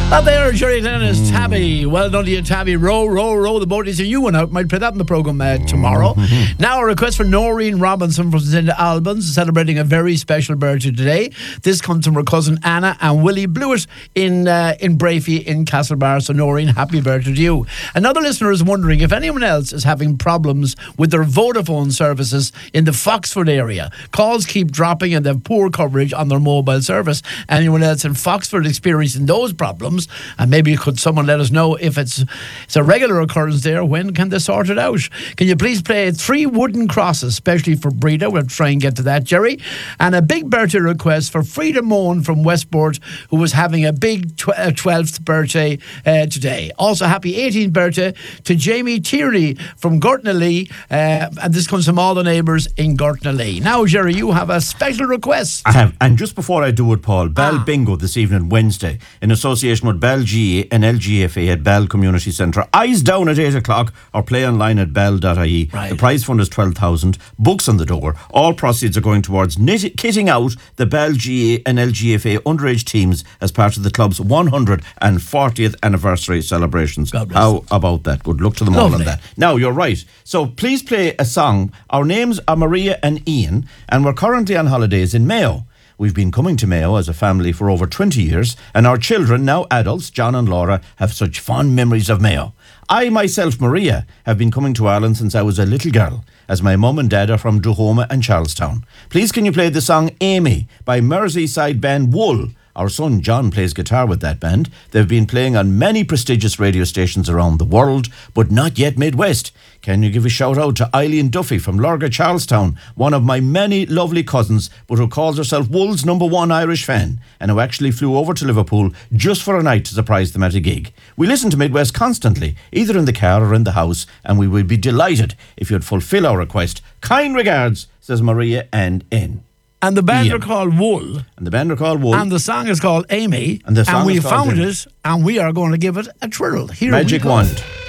Out there, Jerry Dennis, Tabby. Well done to you, Tabby. Row, row, row the boat. Is a you one out. Might play that in the programme tomorrow. Now, a request for Noreen Robinson from St Albans, celebrating a very special birthday today. This comes from her cousin Anna and Willie Blewett in Brafey in Castlebar. So, Noreen, happy birthday to you. Another listener is wondering if anyone else is having problems with their Vodafone services in the Foxford area. Calls keep dropping and they have poor coverage on their mobile service. Anyone else in Foxford experiencing those problems? And maybe could someone let us know if it's a regular occurrence there? When can they sort it out? Can you please play 3 Wooden Crosses, especially for Breda? We'll try and get to that, Jerry. And a big birthday request for Frida Moan from Westport, who was having a big 12th birthday today. Also, happy 18th birthday to Jamie Tierney from Gortnalee. And this comes from all the neighbours in Gortnalee. Now, Jerry, you have a special request. I have. And just before I do it, Paul, Bell Bingo this evening, Wednesday, in association with Bell GA and LGFA at Bell Community Centre. Eyes down at 8 o'clock or play online at bell.ie. Right. The prize fund is 12,000. Books on the door. All proceeds are going towards kitting out the Bell GA and LGFA underage teams as part of the club's 140th anniversary celebrations. How about that? Good luck to them all on that. Now, you're right. So please play a song. Our names are Maria and Ian, and we're currently on holidays in Mayo. We've been coming to Mayo as a family for over 20 years, and our children, now adults, John and Laura, have such fond memories of Mayo. I, myself, Maria, have been coming to Ireland since I was a little girl, as my mum and dad are from Duhoma and Charlestown. Please can you play the song Amy by Merseyside band Wool? Our son John plays guitar with that band. They've been playing on many prestigious radio stations around the world, but not yet Midwest. Can you give a shout out to Eileen Duffy from Lorga, Charlestown, one of my many lovely cousins, but who calls herself Wool's #1 Irish fan, and who actually flew over to Liverpool just for a night to surprise them at a gig. We listen to Midwest constantly, either in the car or in the house, and we would be delighted if you'd fulfill our request. Kind regards, says Maria and N. And the band are called Wool. And the band are called Wool. And the song is called Amy. And we found it, and we are going to give it a twirl. Here Magic we go. Wand.